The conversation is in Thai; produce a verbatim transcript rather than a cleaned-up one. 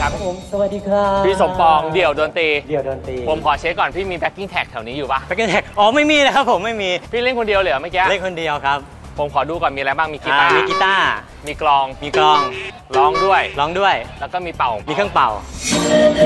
ครับผมสวัสดีครับพี่สมปองเดี่ยวดนตรีเดี่ยวดนตรีผมขอเช็คก่อนพี่มีแบ็คกิ้งแท็กแถวนี้อยู่ปะแบ็คกิ้งแท็กอ๋อไม่มีนะครับผมไม่มีพี่เล่นคนเดียวเหรอเมื่อกี้เล่นคนเดียวครับผมขอดูก่อนมีอะไรบ้างมีกีตาร์มีกีตาร์มีกลองมีกลองร้องด้วยร้องด้วยแล้วก็มีเป่ามีเครื่องเป่า